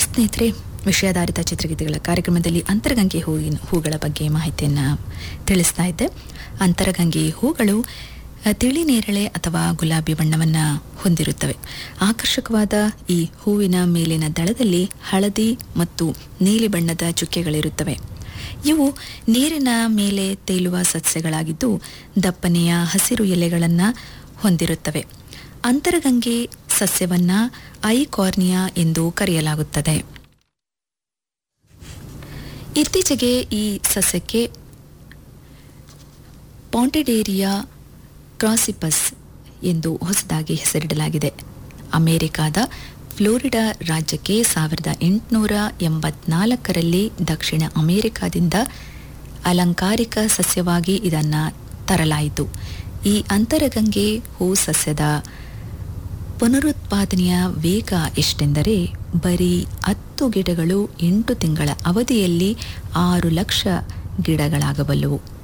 ಸ್ನೇಹಿತರೆ, ವಿಷಯಾಧಾರಿತ ಚಿತ್ರಗೀತೆಗಳ ಕಾರ್ಯಕ್ರಮದಲ್ಲಿ ಅಂತರಗಂಗೆ ಹೂಗಳ ಬಗ್ಗೆ ಮಾಹಿತಿಯನ್ನು ತಿಳಿಸ್ತಾ ಇದ್ದೆ. ಅಂತರಗಂಗೆ ಹೂಗಳು ತಿಳಿ ನೇರಳೆ ಅಥವಾ ಗುಲಾಬಿ ಬಣ್ಣವನ್ನು ಹೊಂದಿರುತ್ತವೆ. ಆಕರ್ಷಕವಾದ ಈ ಹೂವಿನ ಮೇಲಿನ ದಳದಲ್ಲಿ ಹಳದಿ ಮತ್ತು ನೀಲಿ ಬಣ್ಣದ ಚುಕ್ಕೆಗಳಿರುತ್ತವೆ. ಇವು ನೀರಿನ ಮೇಲೆ ತೇಲುವ ಸಸ್ಯಗಳಾಗಿದ್ದು ದಪ್ಪನೆಯ ಹಸಿರು ಎಲೆಗಳನ್ನು ಹೊಂದಿರುತ್ತವೆ. ಅಂತರಗಂಗೆ ಸಸ್ಯವನ್ನು ಐಕಾರ್ನಿಯಾ ಎಂದು ಕರೆಯಲಾಗುತ್ತದೆ. ಇತ್ತೀಚೆಗೆ ಈ ಸಸ್ಯಕ್ಕೆ ಪಾಂಟಿಡೇರಿಯಾ ಕ್ರಾಸಿಪಸ್ ಎಂದು ಹೊಸದಾಗಿ ಹೆಸರಿಡಲಾಗಿದೆ. ಅಮೆರಿಕಾದ ಫ್ಲೋರಿಡಾ ರಾಜ್ಯಕ್ಕೆ 1884ರಲ್ಲಿ ದಕ್ಷಿಣ ಅಮೆರಿಕಾದಿಂದ ಅಲಂಕಾರಿಕ ಸಸ್ಯವಾಗಿ ಇದನ್ನು ತರಲಾಯಿತು. ಈ ಅಂತರಗಂಗೆ ಹೂ ಸಸ್ಯದ ಪುನರುತ್ಪಾದನೆಯ ವೇಗ ಎಷ್ಟೆಂದರೆ ಬರೀ 10 ಗಿಡಗಳು 8 ತಿಂಗಳ ಅವಧಿಯಲ್ಲಿ 6 ಲಕ್ಷ ಗಿಡಗಳಾಗಬಲ್ಲವು.